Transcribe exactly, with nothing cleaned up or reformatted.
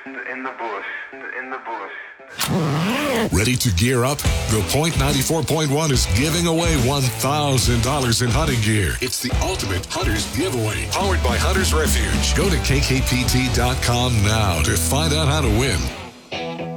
in the bush, in the bush. Ready to gear up? The Point ninety-four point one is giving away one thousand dollars in hunting gear. It's the ultimate hunter's giveaway, powered by Hunter's Refuge. Go to K K P T dot com now to find out how to win.